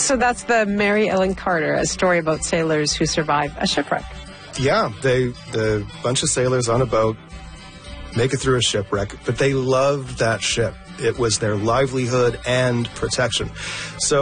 So that's the Mary Ellen Carter, a story about sailors who survive a shipwreck. Yeah, the bunch of sailors on a boat make it through a shipwreck, but they loved that ship. It was their livelihood and protection. So